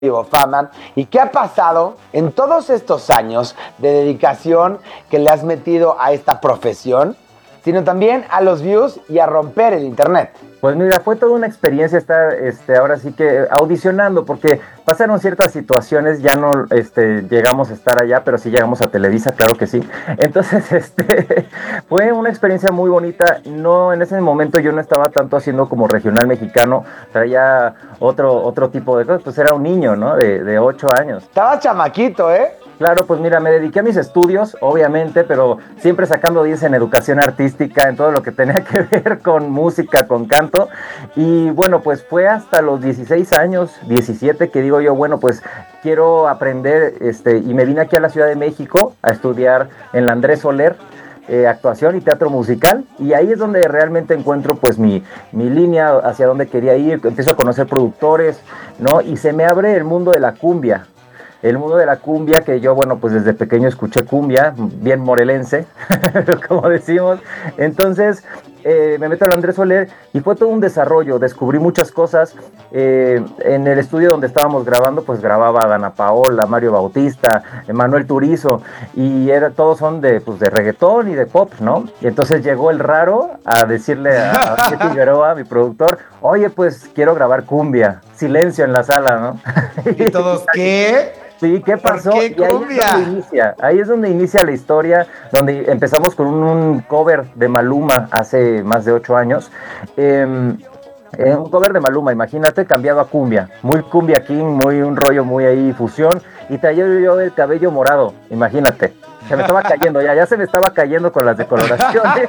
Vivo Fama y qué ha pasado en todos estos años de dedicación que le has metido a esta profesión, sino también a los views y a romper el internet. Pues mira, fue toda una experiencia estar ahora sí que audicionando, porque pasaron ciertas situaciones, ya no llegamos a estar allá, pero sí llegamos a Televisa, claro que sí. Entonces, fue una experiencia muy bonita. No, en ese momento yo no estaba tanto haciendo como regional mexicano, traía otro tipo de cosas, pues era un niño, ¿no? De 8 años. Estaba chamaquito, ¿eh? Claro, pues mira, me dediqué a mis estudios, obviamente, pero siempre sacando 10 en educación artística, en todo lo que tenía que ver con música, con canto. Y bueno, pues fue hasta los 16 años, 17, que digo yo, bueno, pues quiero aprender, y me vine aquí a la Ciudad de México a estudiar en la Andrés Soler, actuación y teatro musical, y ahí es donde realmente encuentro pues mi línea hacia donde quería ir. Empiezo a conocer productores, ¿no? Y se me abre el mundo de la cumbia. El mundo de la cumbia, que yo, bueno, pues desde pequeño escuché cumbia, bien morelense, como decimos. Entonces, me meto al Andrés Soler y fue todo un desarrollo. Descubrí muchas cosas. En el estudio donde estábamos grabando, pues grababa Dana Paola, Mario Bautista, Manuel Turizo, y todos son de reggaetón y de pop, ¿no? Y entonces llegó el raro a decirle a Jorge Figueroa, mi productor, oye, pues quiero grabar cumbia. Silencio en la sala, ¿no? ¿Y todos qué? Sí, ¿qué pasó? ¿Por qué cumbia? Ahí es donde inicia la historia, donde empezamos con un cover de Maluma hace más de 8 años. Un cover de Maluma, imagínate, cambiado a cumbia. Muy cumbia king, muy un rollo muy ahí, fusión. Y traía yo el cabello morado, imagínate. Se me estaba cayendo, ya se me estaba cayendo con las decoloraciones.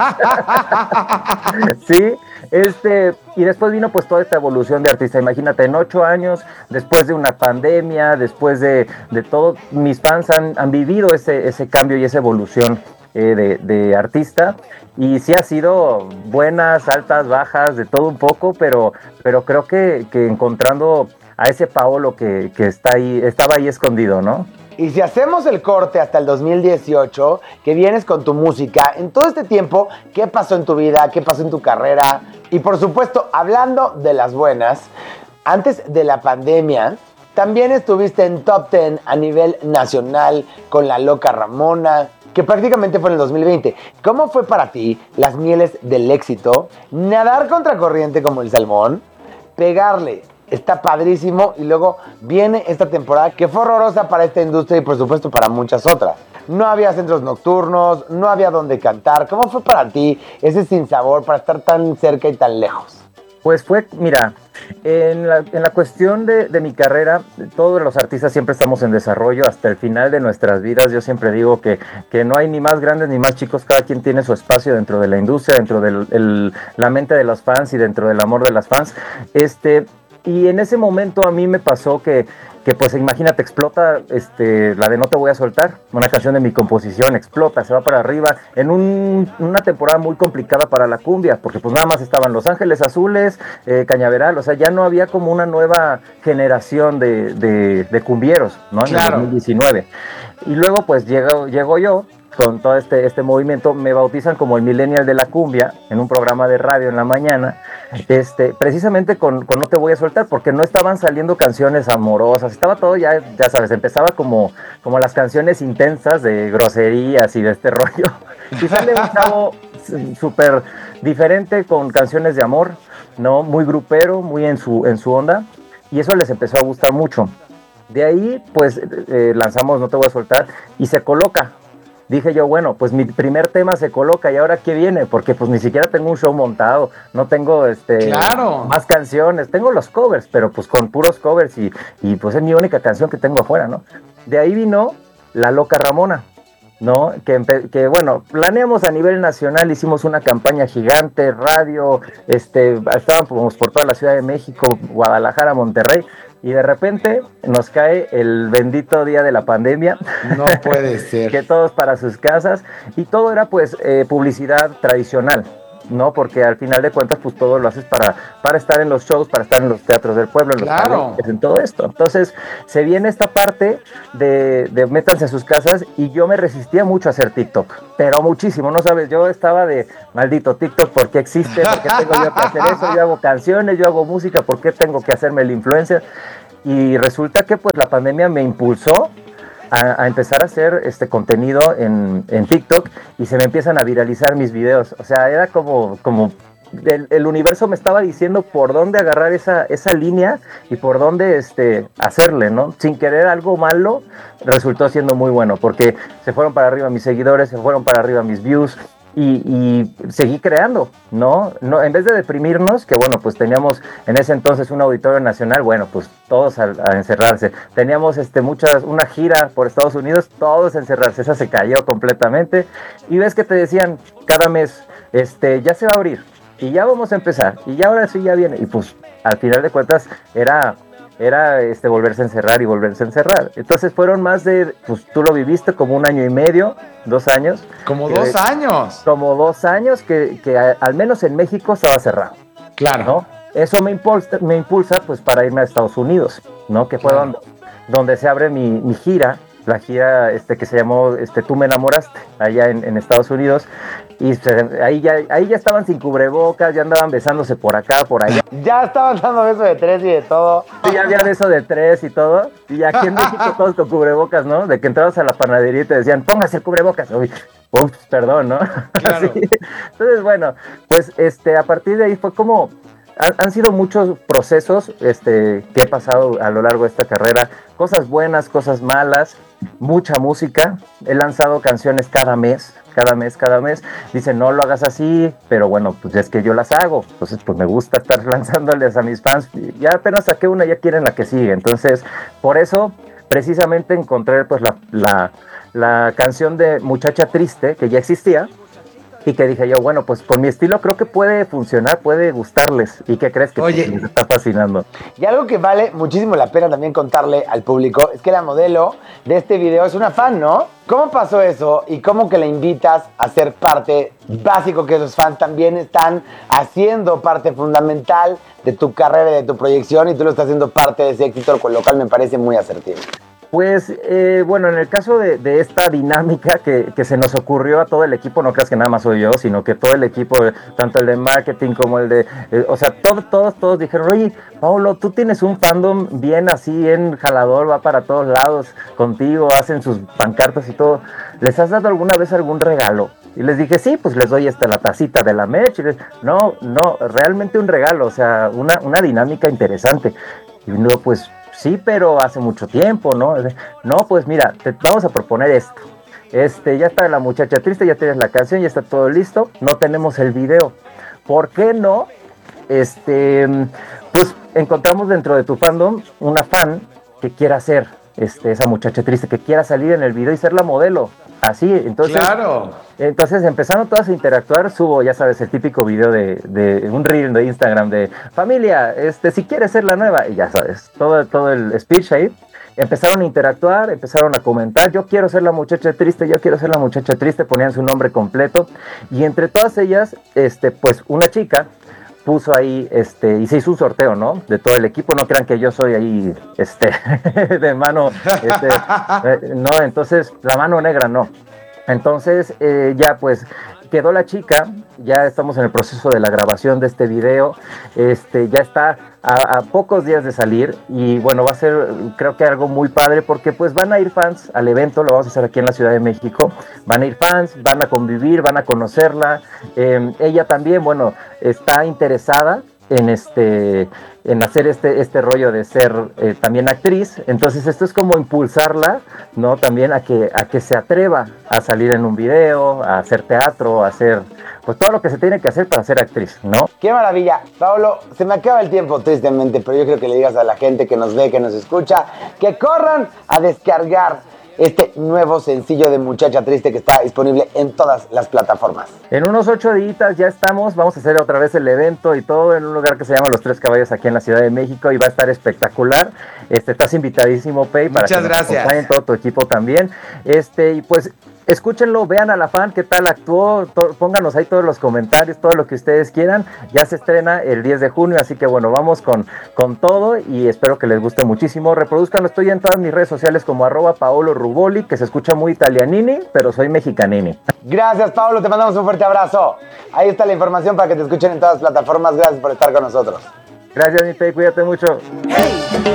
Sí, y después vino pues toda esta evolución de artista. Imagínate, en 8 años, después de una pandemia, después de todo, mis fans han vivido ese cambio y esa evolución de artista. Y sí ha sido buenas, altas, bajas, de todo un poco, pero creo que encontrando a ese Paolo que estaba ahí escondido, ¿no? Y si hacemos el corte hasta el 2018, que vienes con tu música, en todo este tiempo, ¿qué pasó en tu vida? ¿Qué pasó en tu carrera? Y por supuesto, hablando de las buenas, antes de la pandemia, también estuviste en Top 10 a nivel nacional con La Loca Ramona, que prácticamente fue en el 2020. ¿Cómo fue para ti las mieles del éxito? Nadar contracorriente como el salmón, pegarle. Está padrísimo, y luego viene esta temporada que fue horrorosa para esta industria y por supuesto para muchas otras. No había centros nocturnos, no había donde cantar. ¿Cómo fue para ti ese sinsabor para estar tan cerca y tan lejos? Pues fue, mira, en la cuestión de mi carrera, todos los artistas siempre estamos en desarrollo hasta el final de nuestras vidas. Yo siempre digo que no hay ni más grandes ni más chicos, cada quien tiene su espacio dentro de la industria, dentro de la mente de los fans y dentro del amor de las fans. Y en ese momento a mí me pasó que pues imagínate, explota la de No Te Voy a Soltar, una canción de mi composición, explota, se va para arriba, en una temporada muy complicada para la cumbia, porque pues nada más estaban Los Ángeles Azules, Cañaveral, o sea, ya no había como una nueva generación de cumbieros, ¿no? En el 2019. Y luego pues llego yo, con todo este movimiento, me bautizan como el millennial de la cumbia en un programa de radio en la mañana, precisamente con No Te Voy a Soltar, porque no estaban saliendo canciones amorosas, estaba todo ya sabes, empezaba como las canciones intensas de groserías y de este rollo, y sale un chavo súper diferente con canciones de amor, ¿no? Muy grupero, muy en su onda, y eso les empezó a gustar mucho. De ahí pues lanzamos No Te Voy a Soltar y se coloca. Dije yo, bueno, pues mi primer tema se coloca, ¿y ahora qué viene? Porque pues ni siquiera tengo un show montado, no tengo más canciones, tengo los covers, pero pues con puros covers y pues es mi única canción que tengo afuera, ¿no? De ahí vino La Loca Ramona, ¿no? Que bueno, planeamos a nivel nacional, hicimos una campaña gigante, radio, estábamos por toda la Ciudad de México, Guadalajara, Monterrey, y de repente nos cae el bendito día de la pandemia. No puede ser. Que todos para sus casas, y todo era pues publicidad tradicional, ¿no? Porque al final de cuentas pues todo lo haces para estar en los shows, para estar en los teatros del pueblo, en los palenques, en todo esto. Entonces se viene esta parte de métanse a sus casas, y yo me resistía mucho a hacer TikTok, pero muchísimo, no sabes, yo estaba de maldito TikTok, ¿por qué existe? ¿Por qué tengo yo que hacer eso? Yo hago canciones, yo hago música, ¿por qué tengo que hacerme el influencer? y resulta que pues la pandemia me impulsó a empezar a hacer contenido en TikTok y se me empiezan a viralizar mis videos. O sea, era como el universo me estaba diciendo por dónde agarrar esa línea y por dónde hacerle, ¿no? Sin querer algo malo, resultó siendo muy bueno, porque se fueron para arriba mis seguidores, se fueron para arriba mis views, y seguí creando, ¿no? En vez de deprimirnos, que bueno, pues teníamos en ese entonces un auditorio nacional, bueno, pues todos a encerrarse. Teníamos una gira por Estados Unidos, todos a encerrarse, esa se cayó completamente. Y ves que te decían cada mes, ya se va a abrir, y ya vamos a empezar, y ya ahora sí ya viene, y pues al final de cuentas era volverse a encerrar y volverse a encerrar. Entonces fueron más de, pues tú lo viviste como 1 año y medio, 2 años. Como 2 años. Como 2 años que al menos en México estaba cerrado. Claro. ¿No? Eso me impulsa pues para irme a Estados Unidos, ¿no? Que fue donde se abre mi gira, la gira que se llamó Tú me enamoraste, allá en Estados Unidos. Y ahí ya estaban sin cubrebocas, ya andaban besándose por acá, por allá. Ya estaban dando beso de 3 y de todo. Sí, ya había beso de 3 y todo. Y aquí en México todos con cubrebocas, ¿no? De que entrabas a la panadería y te decían, póngase el cubrebocas. Uy, perdón, ¿no? Claro. Sí. Entonces, bueno, pues a partir de ahí fue como... Han sido muchos procesos que he pasado a lo largo de esta carrera, cosas buenas, cosas malas, mucha música. He lanzado canciones cada mes. Dicen, no lo hagas así, pero bueno, pues es que yo las hago. Entonces, pues me gusta estar lanzándoles a mis fans. Ya apenas saqué una, ya quieren la que sigue. Entonces, por eso, precisamente encontré pues la canción de Muchacha Triste, que ya existía. Y que dije yo, bueno, pues con mi estilo creo que puede funcionar, puede gustarles. ¿Y qué crees? Que Oye, les está fascinando. Y algo que vale muchísimo la pena también contarle al público es que la modelo de este video es una fan, ¿no? ¿Cómo pasó eso y cómo que la invitas a ser parte básico que esos fans también están haciendo parte fundamental de tu carrera y de tu proyección y tú lo estás haciendo parte de ese éxito, con lo cual me parece muy asertivo? Pues, bueno, en el caso de esta dinámica que se nos ocurrió a todo el equipo, no creas que nada más soy yo, sino que todo el equipo, tanto el de marketing como el de... o sea, todos dijeron, oye, Paulo, tú tienes un fandom bien así, bien jalador, va para todos lados contigo, hacen sus pancartas y todo. ¿Les has dado alguna vez algún regalo? Y les dije, sí, pues les doy la tacita de la merch. Y no, realmente un regalo, o sea, una dinámica interesante. Y luego, pues... Sí, pero hace mucho tiempo, ¿no? No, pues mira, te vamos a proponer esto. Ya está la Muchacha Triste, ya tienes la canción, ya está todo listo. No tenemos el video. ¿Por qué no? Pues encontramos dentro de tu fandom una fan que quiera ser esa Muchacha Triste, que quiera salir en el video y ser la modelo. Así, entonces... Claro. Entonces empezaron todas a interactuar, subo, ya sabes, el típico video de un reel de Instagram de familia, si quieres ser la nueva, y ya sabes, todo el speech ahí. Empezaron a interactuar, empezaron a comentar, yo quiero ser la Muchacha Triste, yo quiero ser la Muchacha Triste, ponían su nombre completo, y entre todas ellas, pues una chica puso ahí, y se hizo un sorteo, ¿no? De todo el equipo, no crean que yo soy ahí, de mano, no, entonces, la mano negra, no. Entonces, ya pues quedó la chica, ya estamos en el proceso de la grabación de este video, ya está a pocos días de salir y bueno, va a ser creo que algo muy padre porque pues van a ir fans al evento, lo vamos a hacer aquí en la Ciudad de México, van a ir fans, van a convivir, van a conocerla, ella también, bueno, está interesada en hacer este rollo de ser también actriz, entonces esto es como impulsarla, ¿no? También a que se atreva a salir en un video, a hacer teatro, a hacer pues todo lo que se tiene que hacer para ser actriz, ¿no? ¡Qué maravilla! Pablo, se me acaba el tiempo tristemente, pero yo creo que le digas a la gente que nos ve, que nos escucha, que corran a descargar este nuevo sencillo de Muchacha Triste que está disponible en todas las plataformas. En unos 8 días ya estamos, vamos a hacer otra vez el evento y todo en un lugar que se llama Los Tres Caballos aquí en la Ciudad de México y va a estar espectacular. Estás invitadísimo, Pei, para muchas que gracias. Nos acompañen, todo tu equipo también. Y pues escúchenlo, vean a la fan, qué tal actuó, pónganos ahí todos los comentarios, todo lo que ustedes quieran. Ya se estrena el 10 de junio, así que bueno, vamos con todo y espero que les guste muchísimo. Reproduzcanlo, estoy en todas mis redes sociales como @PaoloRuboli, que se escucha muy italianini, pero soy mexicanini. Gracias, Pablo, te mandamos un fuerte abrazo. Ahí está la información para que te escuchen en todas las plataformas. Gracias por estar con nosotros. Gracias, mi Pei, cuídate mucho. Hey.